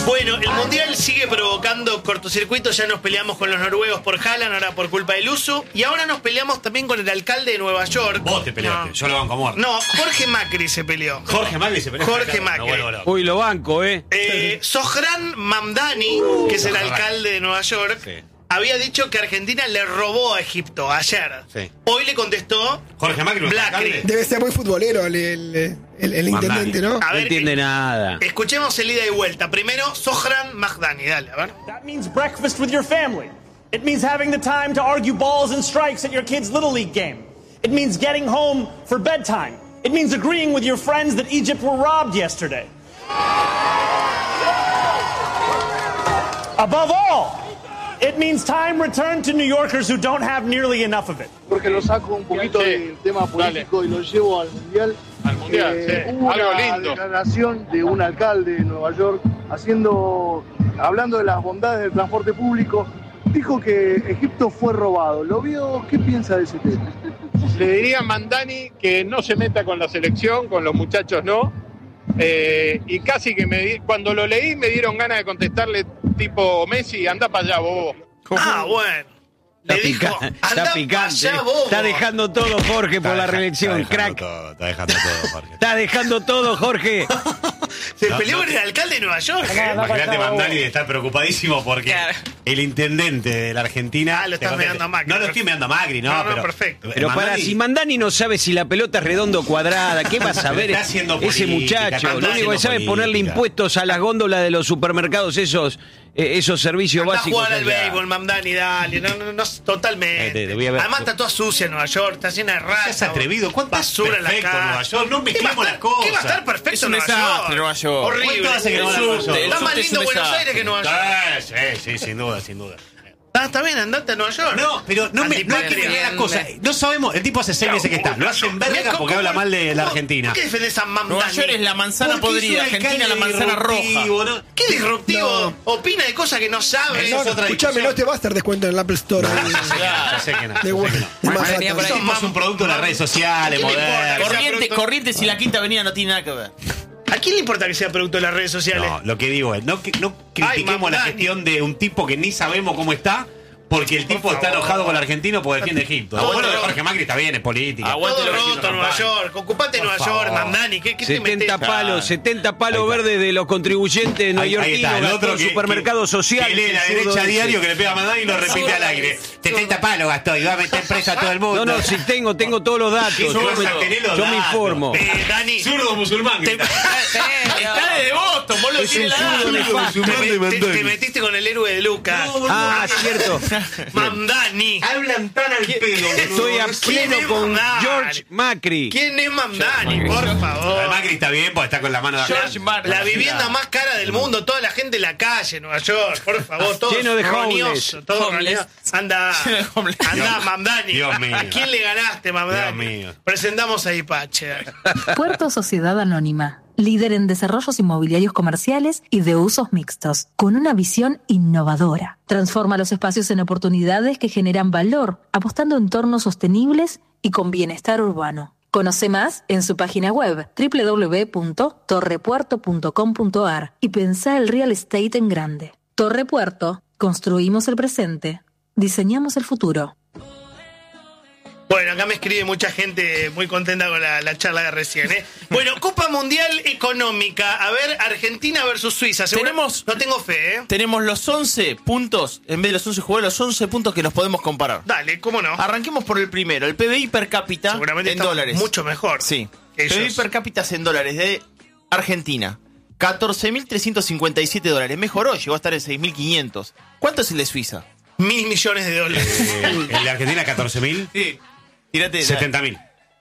Bueno, el Mundial sigue provocando cortocircuitos. Ya nos peleamos con los noruegos por Haaland, ahora por culpa del uso. Y ahora nos peleamos también con el alcalde de Nueva York. Vos te peleaste, yo lo banco a muerte. No, Jorge Macri se peleó. Jorge Macri se peleó. Jorge Macri. No vuelvo loco. Uy, lo banco, Zohran Mamdani, que es el alcalde de Nueva York, Sí. había dicho que Argentina le robó a Egipto ayer. Sí. Hoy le contestó Jorge Macri, nuestro Blackley. alcalde. Debe ser muy futbolero el intendente, ¿no? A No ver, entiende nada. escuchemos el ida y vuelta. Primero, Zohran Mamdani, dale, a ver. That means breakfast with your family. It means having the time to argue balls and strikes at your kid's Little League game. It means getting home for bedtime. It means agreeing with your friends that Egypt were robbed yesterday. Above all, it means time returned to New Yorkers who don't have nearly enough of it. Porque lo saco un poquito del tema político y lo llevo al Mundial. Al Mundial, sí. Hubo Algo una lindo. declaración de un alcalde de Nueva York hablando de las bondades del transporte público. Dijo que Egipto fue robado. ¿Lo vio? ¿Qué piensa de ese tema? Le diría a Mamdani que no se meta con la selección, con los muchachos no. Y casi que cuando lo leí me dieron ganas de contestarle tipo Messi, anda para allá, bobo. Ah, bueno. Le dijo, anda Está picante. allá, bobo. Está dejando todo, Jorge, por la reelección, crack. Está dejando todo, Jorge. Está dejando todo, Jorge. Se peleó con el alcalde de Nueva York. Imagínate Mamdani de estar preocupadísimo porque el intendente de la Argentina... Ah, lo estás mirando a Macri. No lo estoy mirando a Macri, no, No, pero... perfecto. Pero para, si Mandani no sabe si la pelota es redonda o cuadrada, ¿qué va a saber Está haciendo ese política, muchacho? está Lo único que sabe es haciendo ponerle política. impuestos a las góndolas de los supermercados, esos servicios Anda a básicos. jugar al béisbol, Mamdani, dale. No, totalmente. Te voy a ver. Además está toda sucia Nueva York, está llena de ratas. Seas atrevido, ¿cuánto es basura en la perfecto calle? Nueva York? No mezclemos las cosas. ¿Qué va a estar perfecto Es un Nueva desastre, York? Nueva York. Horrible. ¿Cuánto hace que no va a Nueva York? Está más subte es lindo un Buenos desastre. Aires que Nueva York. Sí, sin duda, sin duda. Está bien, andate a Nueva York. No, pero no hay que mezclar las cosas. No sabemos, el tipo hace 6 meses que está. Lo hacen verga porque habla mal de la Argentina. ¿Por qué defendés a Mamdani? Nueva York es la manzana Porque podrida, es un Argentina la alcalde manzana disruptivo, roja. ¿no? ¿Qué disruptivo? Opina de cosas que no sabe. Eso es otra Escuchame, discusión. no te va a estar descuento en el Apple Store. Ya sé que no. De ya sé que no. Manhattan. Somos un producto de las redes sociales, ¿Qué le importa? moderno. Corrientes y la Quinta Avenida no tiene nada que ver. ¿A quién le importa que sea producto de las redes sociales? No, lo que digo es, no critiquemos la Mamdani. gestión de un tipo que ni sabemos cómo está, porque el tipo está enojado con el argentino porque defiende Egipto. Todo Bueno, de roto. Jorge Macri está bien, es política. Aguante Todo los roto vecinos, Nueva compadre. York. Ocupate de Por Nueva York, favor. Mamdani. ¿Qué te 70 metés? palos, 70 Ahí palos está. verdes de los contribuyentes Ahí neoyorquinos, está, el gastó otro en que supermercados sociales. que lee la el zurdo derecha ese. diario que le pega a Mamdani y lo repite al aire. 70 palos gastó y va a meter preso a todo el mundo. No, sí tengo todos los datos. Sí, tenés los Yo me datos. informo. Dani. Zurdo musulmán. Te- grita. Está de Boston, boludo, Es tiene un la zurdo edad. nefasto. Te metiste con el héroe de Lucas. Ah, cierto. Mamdani. Hablan tan al pedo. Estoy a ¿Quién pleno es con Mamdani? George Macri. ¿Quién es Mamdani? Por El favor. Macri está bien porque está con la mano de George Martin. La vivienda más cara del mundo, toda la gente en la calle, Nueva York, por favor, todo Lleno de roñoso, homeless. todo Homeless. roñoso. Anda, Lleno de homeless. anda, Mamdani. Dios mío. ¿A quién le ganaste, Mamdani? Dios mío. Presentamos a Ipache. Puerto Sociedad Anónima, líder en desarrollos inmobiliarios comerciales y de usos mixtos, con una visión innovadora. Transforma los espacios en oportunidades que generan valor, apostando en entornos sostenibles y con bienestar urbano. Conoce más en su página web www.torrepuerto.com.ar y pensá el real estate en grande. Torre Puerto, construimos el presente, diseñamos el futuro. Bueno, acá me escribe mucha gente muy contenta con la charla de recién, ¿eh? Bueno, Copa Mundial Económica. A ver, Argentina versus Suiza. Tenemos- No tengo fe, ¿eh? Tenemos los 11 puntos, en vez de los 11 jugadores, los 11 puntos que nos podemos comparar. Dale, ¿cómo no? Arranquemos por el primero, el PBI per cápita Seguramente en está dólares. mucho mejor. Sí. que ellos. PBI per cápita en dólares de Argentina. 14.357 dólares. Mejoró, llegó a estar en 6.500. ¿Cuánto es el de Suiza? $1.000 millones. El de Argentina, 14.000. Sí. Tírate. 70.000.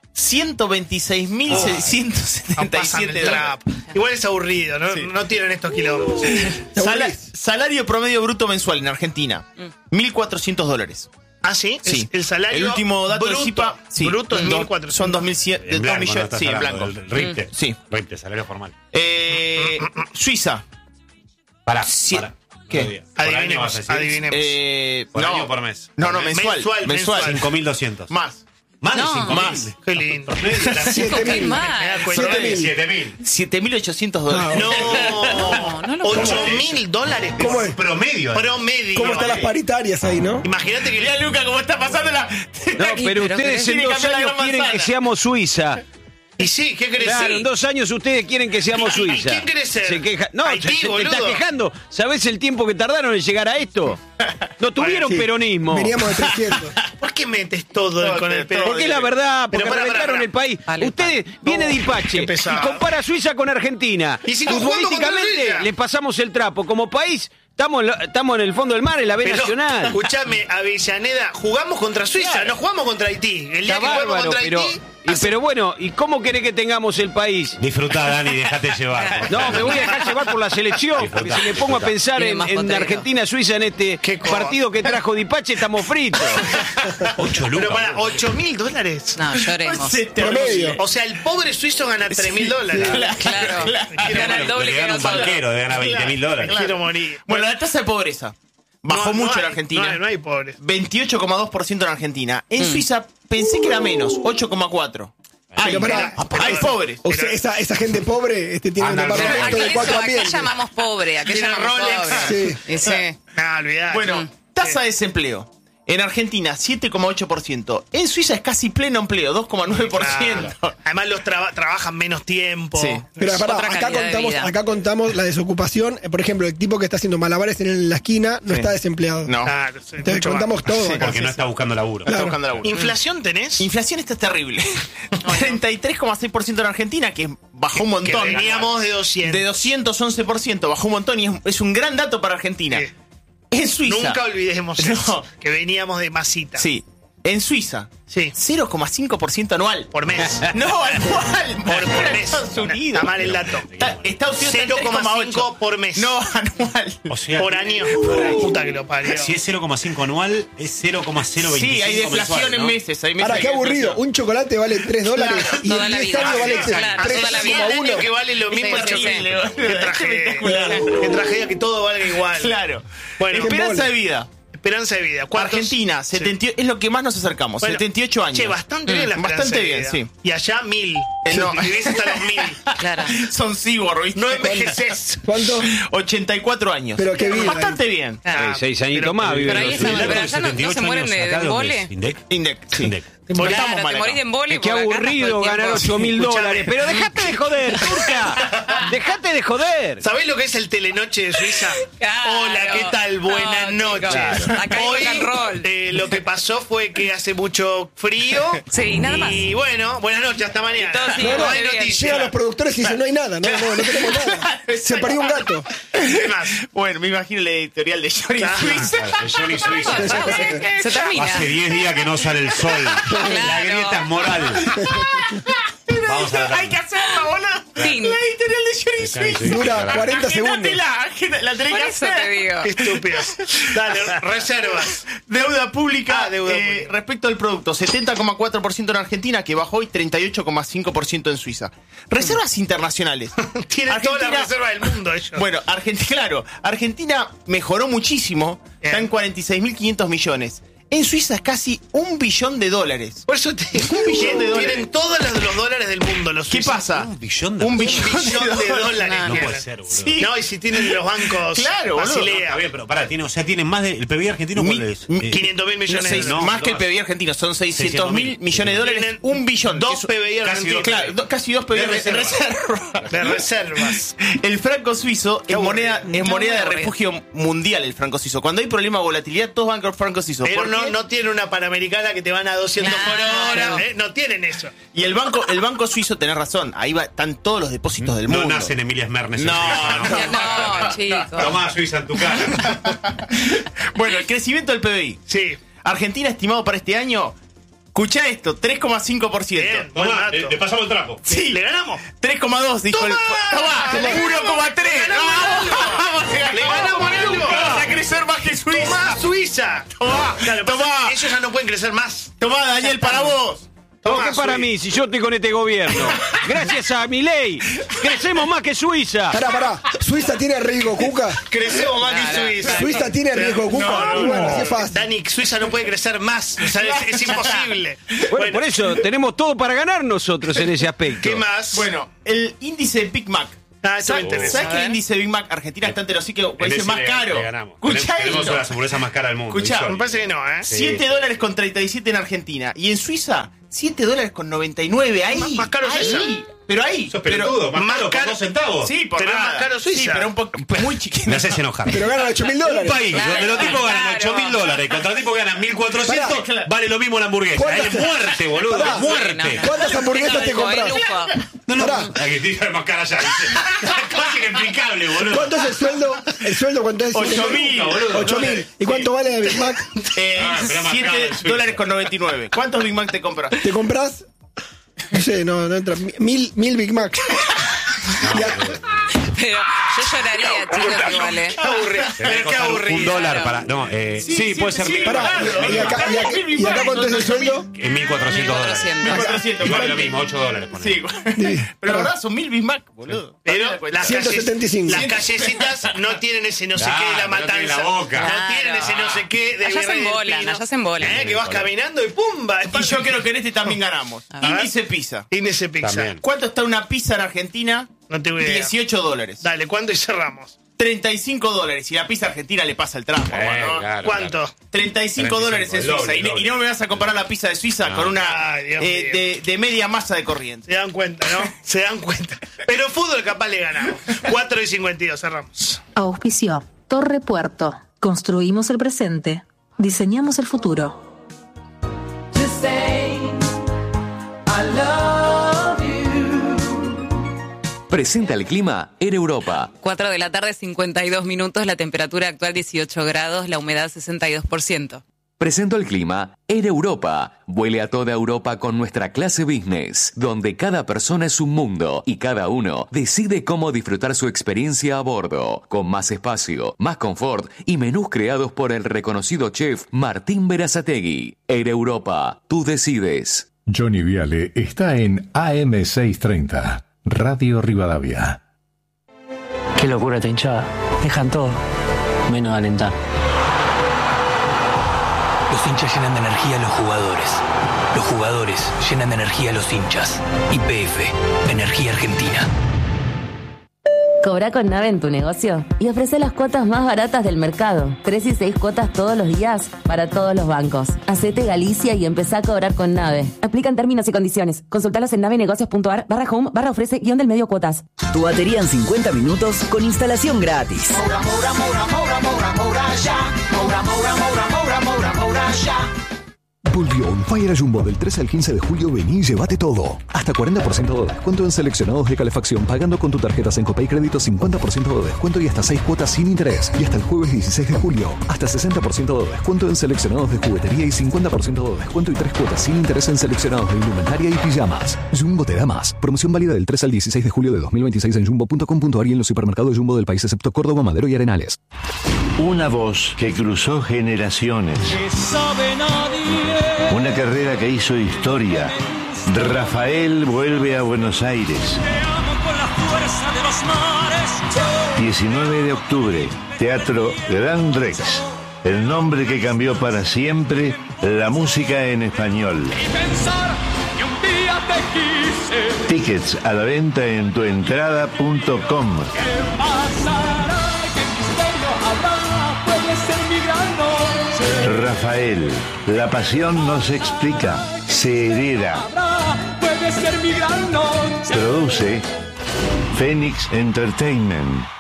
126.677 el dólares. trap. Igual es aburrido, ¿no? Sí. No tienen estos kilómetros. Salario promedio bruto mensual en Argentina. 1.400 dólares. ¿Ah, sí? Sí. El salario El último dato bruto, de CIPA. Sí. bruto es 1.400. Son 2.100. En blanco, ¿no? Estás Sí, en hablando blanco. del RIPTE. Sí. RIPTE, salario formal. Suiza. Pará. ¿Qué? Por año vas a Adivinemos. decir. Adivinemos. ¿Por año o por mes? No, mensual. Mensual. 5.200. Más. Más de No. 5.000. Más. Qué lindo. 7.000. mal. Me da cuenta. 7.000. $7.800. No, no lo puedo $8.000. ¿Cómo es? Promedio. Promedio. ¿Cómo están las paritarias ahí, no? Imagínate que Mirá, Luca, cómo está pasando la. No, pero ustedes en quiere 2 cambiar la años gran quieren manzana. que seamos Suiza. Y sí, ¿qué querés Claro, ser? en 2 años ustedes quieren que seamos ¿Y Suiza. quién querés ser? Se queja. No, Haití, te boludo. estás quejando. ¿Sabés el tiempo que tardaron en llegar a esto? No tuvieron Sí. peronismo. Veníamos de 300. ¿Por qué metes todo con el pedo? Porque es la verdad, porque Pero pará, reventaron pará. el país. Vale, Ustedes viene No, Dipache qué y pesado. compara Suiza con Argentina. ¿Y si no jugamos contra Futbolísticamente Suiza? le pasamos el trapo. Como país, estamos en el fondo del mar, en la B Pero, Nacional. escuchame, Avellaneda, jugamos contra Suiza, no jugamos contra Haití. El día Está que jugamos bárbaro, contra pero, Haití. pero bueno, ¿y cómo querés que tengamos el país? Disfrutá, Dani, dejate llevar. No, me voy a dejar llevar por la selección, porque si me pongo a pensar Tiene en más potrero. Argentina-Suiza en este Qué cosa. partido que trajo Dipache, estamos fritos. 8 lucas. Pero para, $8.000. No, lloremos. Promedio. O sea, el pobre suizo gana $3.000. Claro. Gana el doble Le que gana un nosotros. banquero, le gana $20.000. Quiero morir. Bueno, la tasa de pobreza bajó No, mucho no en hay, Argentina. No hay pobres. 28,2% en Argentina. En Suiza pensé que era menos, 8,4%. Hay, Pero pará, hay pobres. O sea, esa gente pobre tiene un Anda al departamento Aquí de eso, 4 ¿a qué ambientes. llamamos pobre? ¿A qué Tiene llamamos Rolex. pobre? Sí. Y sí. No, olvidate. Bueno, tasa de desempleo. En Argentina, 7,8%. En Suiza es casi pleno empleo, 2,9%. Claro. Además, los trabajan menos tiempo. Sí. Pero pará, Otra calidad de vida. acá contamos la desocupación. Por ejemplo, el tipo que está haciendo malabares en la esquina no Sí. está desempleado. No. Claro, sí, Entonces mucho contamos más. todo acá. Porque no está buscando laburo. Está buscando laburo. ¿Inflación tenés? Inflación está terrible. 33,6% en Argentina, que bajó un Que montón. veníamos de 200. De 211%, bajó un montón y es un gran dato para Argentina. Sí. En Suiza. Nunca olvidemos No. eso. Que veníamos de masita. Sí. En Suiza, Sí. 0,5% anual. Por mes. No, anual. Por mes. Estados Unidos. Está mal el dato. Estados Unidos está en 0,5 3,8. por mes. No, anual. O sea, Por año. Puta que lo parió. si es 0,5 anual, es 0,025 Sí, hay deflación mensual, en ¿no? meses. Hay meses Ahora, qué que hay aburrido. deflación. Un chocolate vale $3 y toda en la 10 vida. años vale Claro, toda la vida. 100 años que 3,1. vale lo mismo. Sí, es sí, terrible. sí. Qué tragedia. Espectacular. Qué tragedia que todo valga igual. Claro. Bueno, Esperanza de vida. esperanza de vida. ¿Cuántos? Argentina, 78, es lo que más nos acercamos. Bueno, 78 años. Che, bastante bien la esperanza Bastante de bien, vida. sí. Y allá 1000. No. Vivís hasta los 1000. Claro. Son cyborg, ¿viste? No envejeces. ¿Cuánto? 84 años. Pero qué bien. Bastante bien. Claro. 6 añitos Pero- más viven pero ahí los está, suizos. pero allá no se mueren de embole. ¿Indec? Indec, sí. Indec. No Claro, estamos mal te acá. morís de embole. Qué porque acá aburrido todo el ganar tiempo- $8.000. Pero dejate de joder, turca. Dejate de joder. ¿Sabés lo que es el Telenoche de Suiza? Claro. Hola, ¿qué tal? Buenas No, noches. chicos, acá hay Hoy rock and roll. Lo que pasó fue que hace mucho frío. Sí, nada más. Y bueno, buenas noches, hasta mañana. Y todo sigue no muy hay bien. noticias. Llegan los productores y dicen, no hay nada, no tenemos nada. Se perdió un gato. ¿Qué más? Bueno, me imagino el editorial de Johnny Claro. Suiza. El Johnny Suiza. Se termina. Hace 10 días que no sale el sol. La grieta es moral. Vamos a Hay que hacerla, boludo. Fin. La editorial de Johnny Suiza. Dura 40 segundos. La tenés Por que eso hacer. te digo. Qué estúpidos. Dale, reservas. Deuda pública, Deuda pública. respecto al producto, 70,4% en Argentina, que bajó, y 38,5% en Suiza. Reservas internacionales. Tienen toda la reserva del mundo ellos. Bueno, claro, Argentina mejoró muchísimo, Bien. está en 46.500 millones. En Suiza es casi $1 billón. Por eso $1 billón de dólares. tienen todos los dólares del mundo los ¿Qué suizos. pasa? ¿Un billón de Un dólares? billón de dólares. No, No tienen. puede ser, boludo. Sí. No, y si tienen los bancos Claro, boludo. Basilea. Está bien, pero pará, tienen más de. ¿El PBI argentino cuál es? 500.000 millones de No, dólares. más que el PBI argentino, son 600.000 millones de dólares. Tienen $1 billón. dos Eso- PBI casi argentinos. dos. Claro, casi 2 PBI De en reserva. De reservas. El franco suizo es moneda de aburrido. refugio mundial, el franco suizo. Cuando hay problema de volatilidad, todos van con el franco suizo. Pero ¿Por qué? no tiene una panamericana que te van a 200 por Claro. hora. No tienen eso. Y el banco suizo, tenés razón, ahí están todos los depósitos del No mundo. nacen Emilias Mernes. No, No, chicos. Tomá Suiza en tu cara. Bueno, el crecimiento del PBI. Sí. Argentina estimado para este año, escuchá esto, 3,5%. Bien. Buen Tomá, dato. le pasamos el trapo. Sí, ¿Le ganamos? 3,2 dijo el... ¡Tomá! ¡Tomá! 1,3. ¡Vamos! ¡Le ganamos algo! Vamos a crecer más que Suiza. ¡Tomá, Suiza! Tomá, Claro, tomá. ellos ya no pueden crecer más. Tomá, Daniel, para vos. ¿Por qué para mí, si yo estoy con este gobierno? Gracias a mi ley, crecemos más que Suiza. Pará. ¿Suiza tiene riesgo, Cuca? Crecemos más que Suiza. ¿Suiza tiene riesgo, Cuca? No. Bueno, así es fácil. Dani, Suiza no puede crecer más. O sea, es imposible. Bueno, por eso tenemos todo para ganar nosotros en ese aspecto. ¿Qué más? Bueno, el índice Big Mac. Eso me interesa. ¿Sabes que el índice Big Mac Argentina está entero así que En parece ese más le caro? ganamos. Escuchá Tenemos esto. las hamburguesas más caras del mundo. Escuchá, Me parece que no, ¿eh? $7 con 37 en Argentina. Y en Suiza, $7 con 99. Ahí. Más caro ahí. Suiza. Pero ahí. Sos pelotudo, más caro por 2 centavos. Sí, por Pero es nada. más caro Suiza. Sí, pero un poco muy chiquito. Me haces enojar. Pero ganan $8.000. Un país donde los tipos ganan claro. $8.000 contra tipos que ganan $1.400, Pará. vale lo mismo la hamburguesa. ¿Cuántas- Es muerte, boludo. Pará. Muerte. ¿Cuántas hamburguesas te compras? Pará. La que tira más cara ya. Casi inexplicable, boludo. ¿Cuánto es el sueldo? ¿El sueldo cuánto es? 8.000, boludo. 8.000. ¿Y cuánto vale la Big Mac? pero más caro en Suiza. $7 con 99. ¿Cuántos Big Mac te compras? ¿Te compras? No sé, no entra. Mil Big Mac. Pero yo lloraría, chicos, igual, ¿eh? Qué aburrido. $1 para. No, sí, puede ser. Pará, ¿y acá cuánto es el sueldo? En $1.400. 1.400. Y vale lo mismo, $8. Ponele. Sí. Pero la verdad son 1000 Big Mac, boludo. Pero las 175. callecitas no tienen ese no sé qué de la Claro, no tienen matanza. la boca. No tienen ese no sé qué de Allá se Virrey del embolan, Pino. allá se embolan. Que vas caminando y ¡pumba! Y yo creo que en este también ganamos. Índice pizza. Índice Pizza. También. ¿Cuánto está una pizza en Argentina? No tengo idea. $18. Dale, ¿cuándo y cerramos? $35. Y la pizza argentina le pasa el trapo, ¿no? Claro, ¿Cuánto? claro. $35 en el Suiza. doble, Y, el doble. y no me vas a comparar la pizza de Suiza con una Ay, Dios mío. de media masa de corriente. Se dan cuenta, ¿no? Se dan cuenta. Pero fútbol capaz le ganamos. 4:52, cerramos. Auspició Torre Puerto. Construimos el presente. Diseñamos el futuro. Presenta el clima Air Europa. 4 de la tarde, 52 minutos, la temperatura actual 18 grados, la humedad 62%. Presento el clima Air Europa. Vuele a toda Europa con nuestra clase business, donde cada persona es un mundo y cada uno decide cómo disfrutar su experiencia a bordo, con más espacio, más confort y menús creados por el reconocido chef Martín Berazategui. Air Europa, tú decides. Johnny Viale está en AM630, Radio Rivadavia. Qué locura esta hinchada. Dejan todo, menos alentar. Los hinchas llenan de energía a los jugadores. Los jugadores llenan de energía a los hinchas. YPF, Energía Argentina. Cobra con Nave en tu negocio y ofrece las cuotas más baratas del mercado. 3 y 6 cuotas todos los días para todos los bancos. Hacete Galicia y empezá a cobrar con Nave. Aplican términos y condiciones. Consultalos en navenegocios.ar/home/ofrece-del-medio cuotas. Tu batería en 50 minutos con instalación gratis. Volvió On Fire a Jumbo del 13 al 15 de julio. Vení y llévate todo. Hasta 40% de descuento en seleccionados de calefacción pagando con tu tarjeta Sencopay Crédito, 50% de descuento y hasta 6 cuotas sin interés. Y hasta el jueves 16 de julio, hasta 60% de descuento en seleccionados de juguetería y 50% de descuento y 3 cuotas sin interés en seleccionados de indumentaria y pijamas. Jumbo te da más. Promoción válida del 3 al 16 de julio de 2026 en jumbo.com.ar y en los supermercados Jumbo del país excepto Córdoba, Madero y Arenales. Una voz que cruzó generaciones. Una carrera que hizo historia. Rafael vuelve a Buenos Aires. 19 de octubre, Teatro Gran Rex. El nombre que cambió para siempre la música en español. Tickets a la venta en tuentrada.com. Rafael, la pasión no se explica, se hereda. Produce Phoenix Entertainment.